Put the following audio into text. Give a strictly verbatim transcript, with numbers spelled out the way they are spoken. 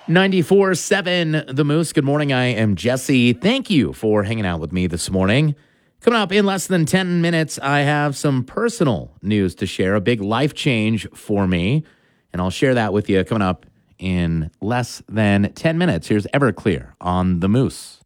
ninety-four point seven The Moose. Good morning. I am Jesse. Thank you for hanging out with me this morning. Coming up in less than ten minutes, I have some personal news to share, a big life change for me, and I'll share that with you coming up in less than ten minutes. Here's Everclear on The Moose.